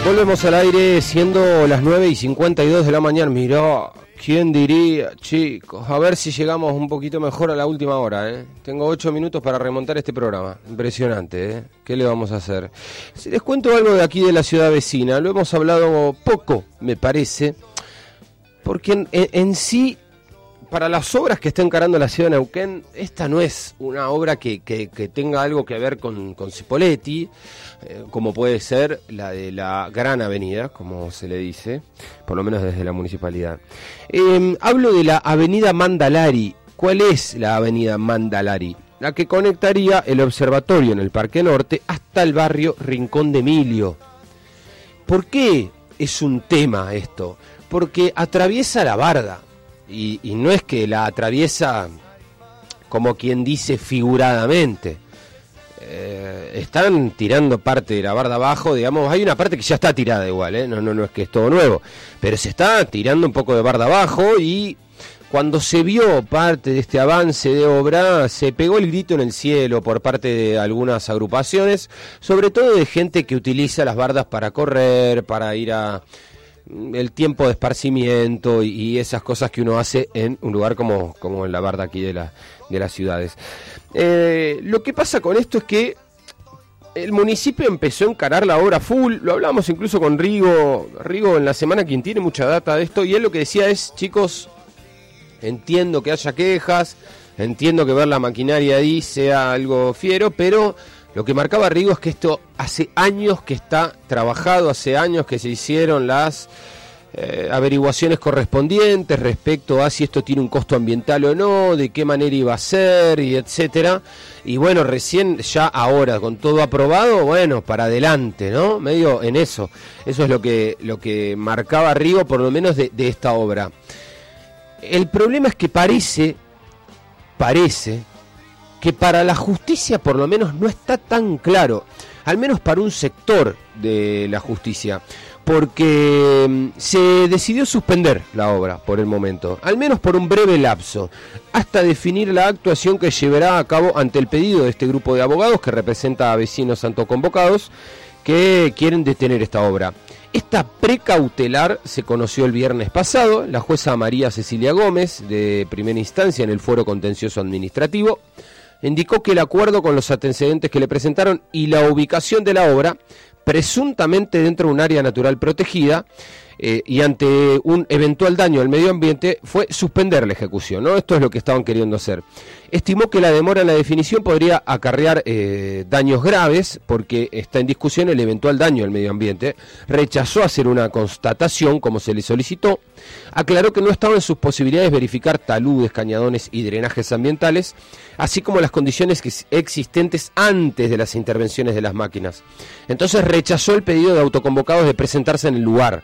Volvemos al aire siendo las 9:52 de la mañana. Mirá, ¿quién diría, chicos? A ver si llegamos un poquito mejor a la última hora, ¿eh? Tengo 8 minutos para remontar este programa. Impresionante, ¿eh? ¿Qué le vamos a hacer? Si les cuento algo de aquí de la ciudad vecina, lo hemos hablado poco, me parece, porque en sí, para las obras que está encarando la ciudad de Neuquén, esta no es una obra que tenga algo que ver con Cipolletti, como puede ser la de la Gran Avenida, como se le dice, por lo menos desde la municipalidad. Hablo de la avenida Mandalari. ¿Cuál es la avenida Mandalari? La que conectaría el observatorio en el Parque Norte hasta el barrio Rincón de Emilio. ¿Por qué es un tema esto? Porque atraviesa la Barda. Y no es que la atraviesa como quien dice figuradamente. Están tirando parte de la barda abajo, digamos, hay una parte que ya está tirada igual, no es que es todo nuevo, pero se está tirando un poco de barda abajo y cuando se vio parte de este avance de obra, se pegó el grito en el cielo por parte de algunas agrupaciones, sobre todo de gente que utiliza las bardas para correr, para ir a el tiempo de esparcimiento y esas cosas que uno hace en un lugar como en la barda aquí de las ciudades. Lo que pasa con esto es que el municipio empezó a encarar la obra full, lo hablamos incluso con Rigo en la semana, quien tiene mucha data de esto, y él lo que decía es, chicos, entiendo que haya quejas, entiendo que ver la maquinaria ahí sea algo fiero, pero lo que marcaba Rigo es que esto hace años que está trabajado, hace años que se hicieron las averiguaciones correspondientes respecto a si esto tiene un costo ambiental o no, de qué manera iba a ser, y etcétera. Y bueno, recién ya ahora, con todo aprobado, bueno, para adelante, ¿no? Medio en eso. Eso es lo que marcaba Rigo, por lo menos de esta obra. El problema es que parece que para la justicia por lo menos no está tan claro, al menos para un sector de la justicia, porque se decidió suspender la obra por el momento, al menos por un breve lapso, hasta definir la actuación que llevará a cabo ante el pedido de este grupo de abogados que representa a vecinos autoconvocados que quieren detener esta obra. Esta precautelar se conoció el viernes pasado. La jueza María Cecilia Gómez, de primera instancia en el Foro Contencioso Administrativo, indicó que el acuerdo con los antecedentes que le presentaron y la ubicación de la obra, presuntamente dentro de un área natural protegida, y ante un eventual daño al medio ambiente, fue suspender la ejecución, ¿no? Esto es lo que estaban queriendo hacer. Estimó que la demora en la definición podría acarrear daños graves, porque está en discusión el eventual daño al medio ambiente. Rechazó hacer una constatación, como se le solicitó. Aclaró que no estaba en sus posibilidades verificar taludes, cañadones y drenajes ambientales, así como las condiciones existentes antes de las intervenciones de las máquinas. Entonces rechazó el pedido de autoconvocados de presentarse en el lugar.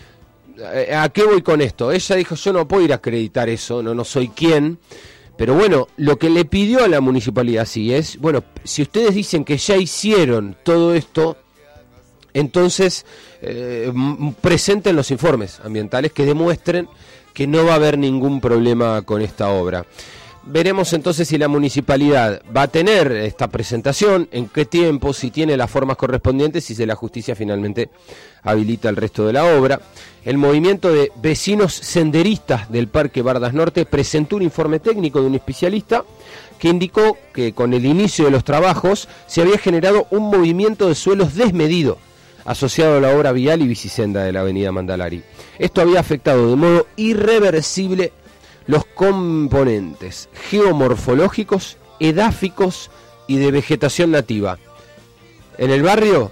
¿A qué voy con esto? Ella dijo, yo no puedo ir a acreditar eso, no soy quien. Pero bueno, lo que le pidió a la municipalidad sí es, bueno, si ustedes dicen que ya hicieron todo esto, entonces presenten los informes ambientales que demuestren que no va a haber ningún problema con esta obra. Veremos entonces si la municipalidad va a tener esta presentación, en qué tiempo, si tiene las formas correspondientes, si la justicia finalmente habilita el resto de la obra. El movimiento de vecinos senderistas del Parque Bardas Norte presentó un informe técnico de un especialista que indicó que con el inicio de los trabajos se había generado un movimiento de suelos desmedido asociado a la obra vial y bicisenda de la avenida Mandalari. Esto había afectado de modo irreversible los componentes geomorfológicos, edáficos y de vegetación nativa. En el barrio,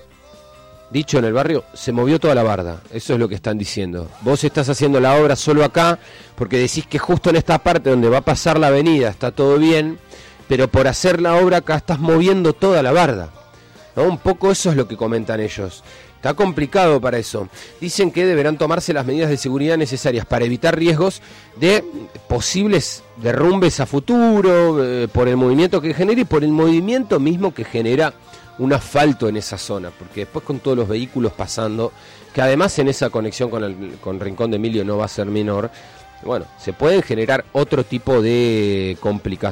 se movió toda la barda. Eso es lo que están diciendo. Vos estás haciendo la obra solo acá porque decís que justo en esta parte donde va a pasar la avenida está todo bien, pero por hacer la obra acá estás moviendo toda la barda, ¿no? Un poco eso es lo que comentan ellos. Está complicado para eso. Dicen que deberán tomarse las medidas de seguridad necesarias para evitar riesgos de posibles derrumbes a futuro, por el movimiento que genera y por el movimiento mismo que genera un asfalto en esa zona, porque después con todos los vehículos pasando, que además en esa conexión con Rincón de Emilio no va a ser menor, bueno, se pueden generar otro tipo de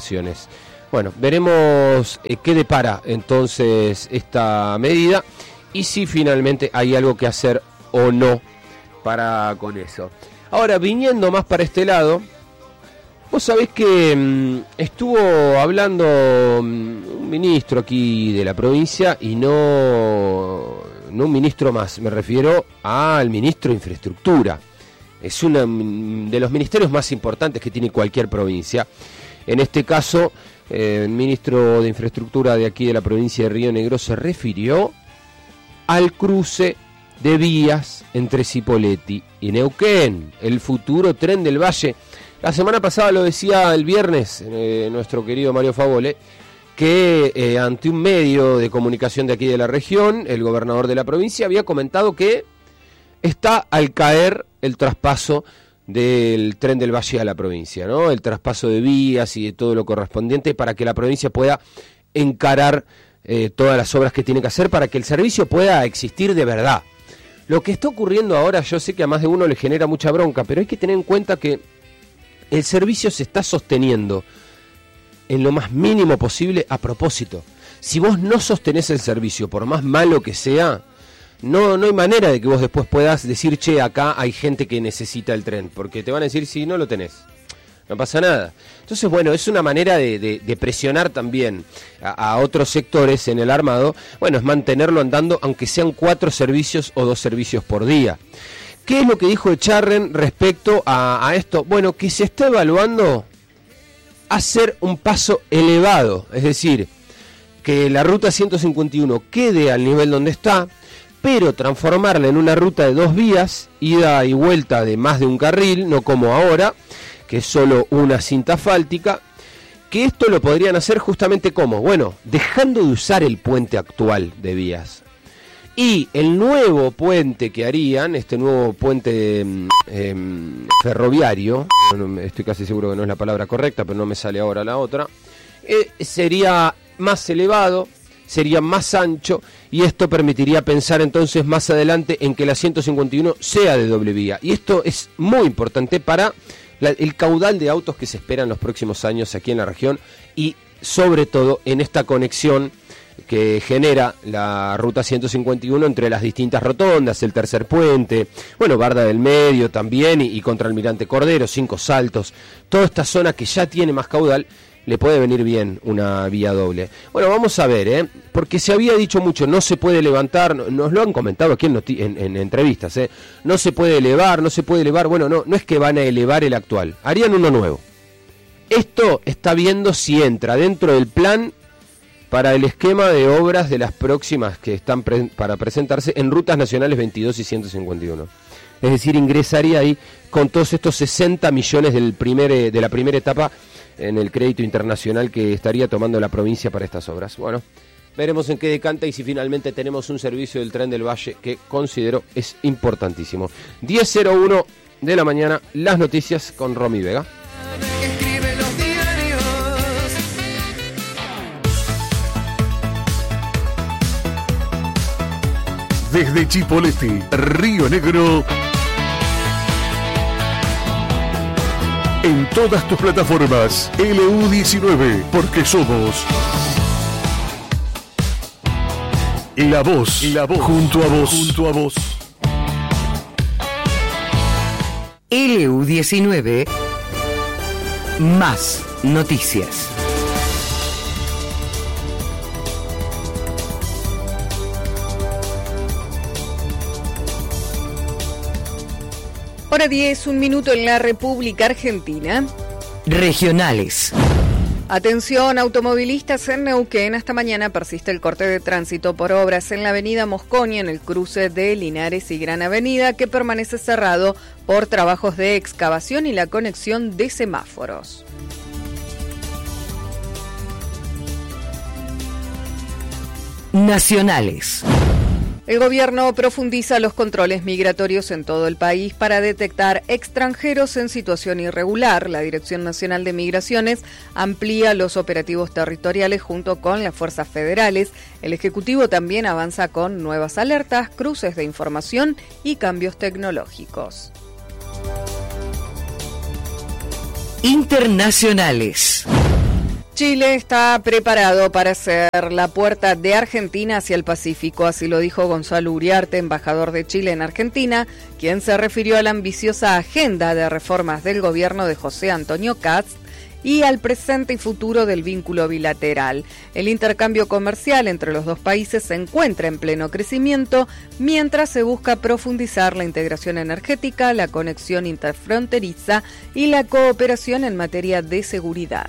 complicaciones. Bueno, veremos qué depara entonces esta medida. y si finalmente hay algo que hacer o no con eso. Ahora, viniendo más para este lado, vos sabés que estuvo hablando un ministro aquí de la provincia, y no un ministro más, me refiero al ministro de Infraestructura. Es uno de los ministerios más importantes que tiene cualquier provincia. En este caso, el ministro de Infraestructura de aquí de la provincia de Río Negro se refirió al cruce de vías entre Cipolletti y Neuquén, el futuro Tren del Valle. La semana pasada lo decía el viernes nuestro querido Mario Favole, que ante un medio de comunicación de aquí de la región, el gobernador de la provincia había comentado que está al caer el traspaso del Tren del Valle a la provincia, ¿no? El traspaso de vías y de todo lo correspondiente para que la provincia pueda encarar todas las obras que tiene que hacer para que el servicio pueda existir de verdad. Lo que está ocurriendo ahora, yo sé que a más de uno le genera mucha bronca, pero hay que tener en cuenta que el servicio se está sosteniendo en lo más mínimo posible a propósito. Si vos no sostenés el servicio, por más malo que sea, no hay manera de que vos después puedas decir, che, acá hay gente que necesita el tren, porque te van a decir, si no lo tenés, no pasa nada. Entonces, bueno, es una manera de presionar también a otros sectores en el armado. Bueno, es mantenerlo andando, aunque sean 4 servicios o 2 servicios por día. ¿Qué es lo que dijo Echarren respecto a esto? Bueno, que se está evaluando hacer un paso elevado, es decir, que la ruta 151 quede al nivel donde está, pero transformarla en una ruta de 2 vías, ida y vuelta de más de un carril, no como ahora, que es solo una cinta asfáltica, que esto lo podrían hacer justamente como, bueno, dejando de usar el puente actual de vías. Y el nuevo puente que harían, este nuevo puente ferroviario, estoy casi seguro que no es la palabra correcta, pero no me sale ahora la otra, sería más elevado, sería más ancho, y esto permitiría pensar entonces más adelante en que la 151 sea de doble vía. Y esto es muy importante para el caudal de autos que se espera en los próximos años aquí en la región, y sobre todo en esta conexión que genera la ruta 151 entre las distintas rotondas, el tercer puente, bueno, Barda del Medio también, y contra Almirante Cordero, 5 Saltos, toda esta zona que ya tiene más caudal, le puede venir bien una vía doble. Bueno, vamos a ver, porque se había dicho mucho, no se puede levantar, nos lo han comentado aquí en entrevistas, no se puede elevar, bueno, no es que van a elevar el actual, harían uno nuevo. Esto está viendo si entra dentro del plan para el esquema de obras de las próximas que están para presentarse en rutas nacionales 22 y 151. Es decir, ingresaría ahí con todos estos 60 millones de la primera etapa en el crédito internacional que estaría tomando la provincia para estas obras. Bueno, veremos en qué decanta y si finalmente tenemos un servicio del Tren del Valle que considero es importantísimo. 10:01 de la mañana, las noticias con Romy Vega. Desde Chipolletti, Río Negro, en todas tus plataformas, LU19, porque somos la voz, junto a vos. LU19, más noticias. Hora 10, 1 minuto en la República Argentina. Regionales. Atención, automovilistas en Neuquén. Hasta mañana persiste el corte de tránsito por obras en la avenida Mosconi, en el cruce de Linares y Gran Avenida, que permanece cerrado por trabajos de excavación y la conexión de semáforos. Nacionales. El gobierno profundiza los controles migratorios en todo el país para detectar extranjeros en situación irregular. La Dirección Nacional de Migraciones amplía los operativos territoriales junto con las fuerzas federales. El Ejecutivo también avanza con nuevas alertas, cruces de información y cambios tecnológicos. Internacionales. Chile está preparado para ser la puerta de Argentina hacia el Pacífico, así lo dijo Gonzalo Uriarte, embajador de Chile en Argentina, quien se refirió a la ambiciosa agenda de reformas del gobierno de José Antonio Kast y al presente y futuro del vínculo bilateral. El intercambio comercial entre los dos países se encuentra en pleno crecimiento, mientras se busca profundizar la integración energética, la conexión interfronteriza y la cooperación en materia de seguridad.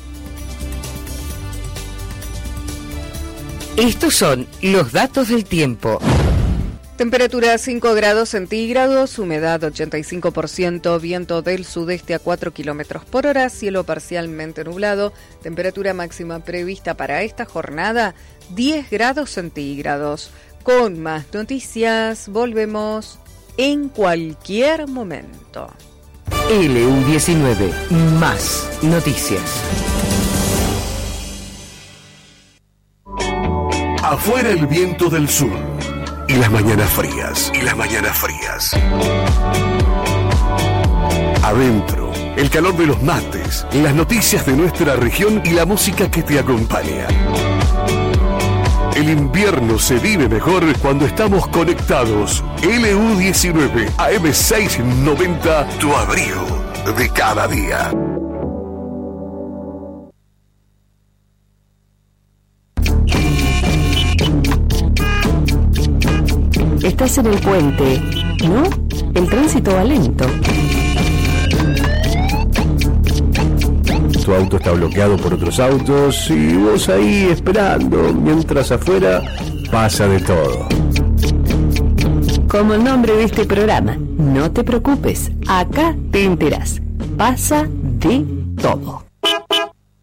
Estos son los datos del tiempo. Temperatura 5 grados centígrados, humedad 85%, viento del sudeste a 4 kilómetros por hora, cielo parcialmente nublado, temperatura máxima prevista para esta jornada 10 grados centígrados. Con más noticias, volvemos en cualquier momento. LU19, más noticias. Afuera el viento del sur y las mañanas frías. Adentro, el calor de los mates, las noticias de nuestra región y la música que te acompaña. El invierno se vive mejor cuando estamos conectados. LU19 AM690, tu abrigo de cada día. Estás en el puente, ¿no? El tránsito va lento. Tu auto está bloqueado por otros autos y vos ahí esperando, mientras afuera pasa de todo. Como el nombre de este programa, no te preocupes, acá te enterás. Pasa de todo.